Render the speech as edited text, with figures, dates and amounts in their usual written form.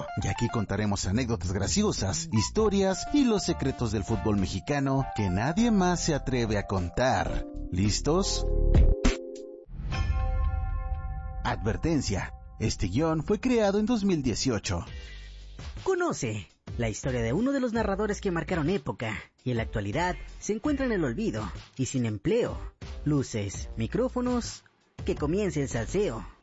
y aquí contaremos anécdotas graciosas, historias y los secretos del fútbol mexicano que nadie más se atreve a contar. ¿Listos? Advertencia: este guión fue creado en 2018. Conoce la historia de uno de los narradores que marcaron época y en la actualidad se encuentra en el olvido y sin empleo. Luces, micrófonos, que comience el salseo.